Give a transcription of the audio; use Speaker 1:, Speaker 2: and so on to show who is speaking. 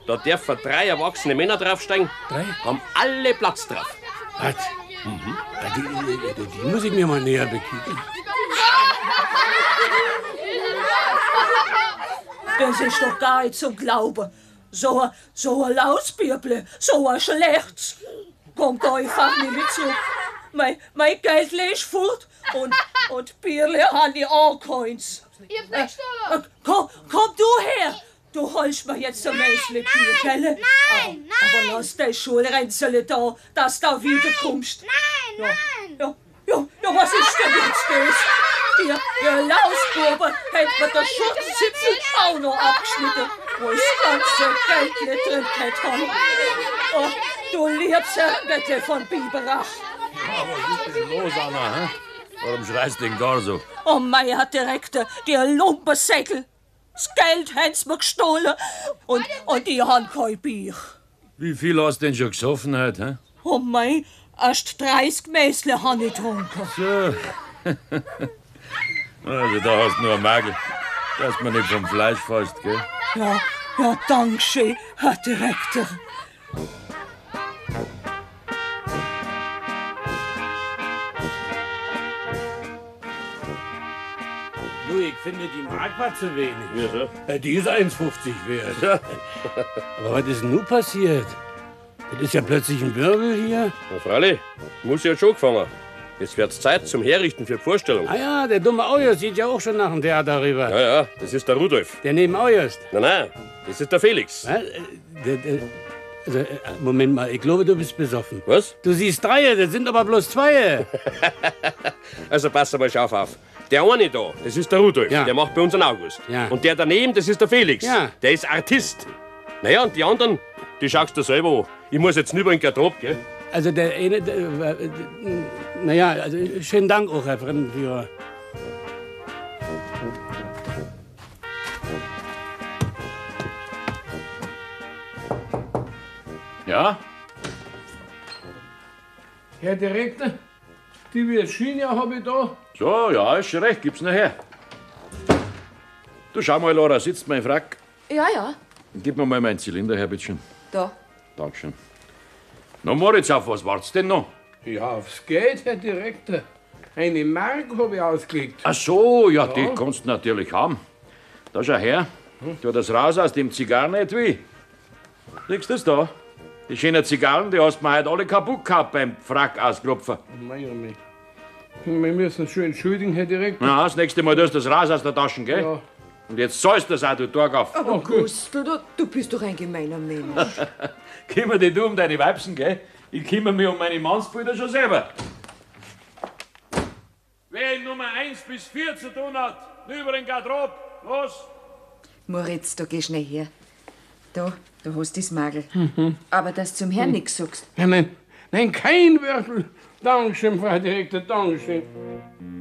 Speaker 1: Da dürfen 3 erwachsene Männer draufsteigen.
Speaker 2: 3?
Speaker 1: Haben alle Platz drauf.
Speaker 2: Was? Mhm. Die muss ich mir mal näher bekicken.
Speaker 3: Das ist doch gar nicht zum Glauben. So ein Lausbirble, so ein Schlechts. Kommt einfach nicht mit zurück. Mein Geld ist fort und Bierle habe ich auch keins.
Speaker 4: Ihr habt nicht gestohlen.
Speaker 3: Komm du her. Du holst mir jetzt ein Mäßle Bier, gell?
Speaker 4: Nein.
Speaker 3: Aber lass dein Schulränzele da, dass du wiederkommst.
Speaker 4: Nein.
Speaker 3: Ja, was ist denn jetzt das? Ihr Lausbuben hat mir den Schurzzipfel auch noch abgeschnitten, wo ich das ganze Geld nicht drin gehabt habe. Oh, du liebes Herrgötte von Biberach.
Speaker 5: Ja, was ist denn los, Anna? Hä? Warum schreist du denn gar so?
Speaker 3: Oh, mein Herr Direktor, der Lumpensäckel. Das Geld haben sie mir gestohlen und ich habe kein Bier.
Speaker 5: Wie viel hast du denn schon gesoffen heute? Hä?
Speaker 3: Oh mein, erst 30 Mäßle habe ich getrunken.
Speaker 5: So. Also da hast du nur einen Magel, dass man nicht vom Fleisch fällst, gell?
Speaker 3: Ja, danke schön, Herr Direktor.
Speaker 2: Du, ich finde, die Mark war zu wenig.
Speaker 1: Ja.
Speaker 2: Die ist 1,50 wert. Ja. Aber was ist denn nun passiert? Das ist ja plötzlich ein Wirbel hier.
Speaker 1: Na, freilich, muss ja schon gefangen. Jetzt wird's Zeit zum Herrichten für die Vorstellung.
Speaker 2: Ah ja, der dumme Aujers sieht ja auch schon nach dem Theater rüber.
Speaker 1: Ja, das ist der Rudolf.
Speaker 2: Der neben Aujers.
Speaker 1: Nein, das ist der Felix.
Speaker 2: Also, Moment mal, ich glaube, du bist besoffen.
Speaker 1: Was?
Speaker 2: Du siehst 3, das sind aber bloß 2.
Speaker 1: Also pass mal scharf auf. Der eine da, das ist der Rudolf,
Speaker 2: Ja.
Speaker 1: der macht bei uns einen August.
Speaker 2: Ja.
Speaker 1: Und der daneben, das ist der Felix.
Speaker 2: Ja.
Speaker 1: Der ist Artist. Naja, und die anderen, die schaust du selber an. Ich muss jetzt nicht über den Garderob, gell?
Speaker 2: Also der eine, naja, also schönen Dank auch, Herr Fremdenführer.
Speaker 5: Ja?
Speaker 6: Herr Direktor, die Virginia habe ich da.
Speaker 5: So, ja, ist schon recht, gib's nachher. Du, schau mal, Laura, sitzt mein Frack.
Speaker 4: Ja.
Speaker 5: Gib mir mal meinen Zylinder her, bitte schön.
Speaker 4: Da.
Speaker 5: Dankeschön. Na, Moritz, auf was wart's denn noch?
Speaker 6: Ja, aufs Geld, Herr Direktor. Eine Mark habe ich ausgelegt.
Speaker 5: Ach so, ja, die kannst du natürlich haben. Da schau her, tu das raus aus dem Zigarrenetui. Siehst du das da? Die schönen Zigarren, die hast du mir heute alle kaputt gehabt beim Frack ausklopfen.
Speaker 6: Mei. Wir müssen schon entschuldigen, Herr Direktor.
Speaker 5: Na, das nächste Mal tust du das raus aus der Tasche, gell?
Speaker 6: Ja.
Speaker 5: Und jetzt zahlst du das auch, du Torgauf.
Speaker 4: Aber Gustl, du bist doch ein gemeiner Mensch.
Speaker 5: Kümmer dich du um deine Weibsen, gell? Ich kümmere mich um meine Mannsbilder schon selber. Wer in Nummer 1 bis 4 zu tun hat, über den Garderob, los!
Speaker 4: Moritz, da geh schnell her. Da hast du das Magel. Aber dass du zum Herrn nichts sagst.
Speaker 6: Nein, kein Würfel. Dankeschön, Frau Direktor, Dankeschön.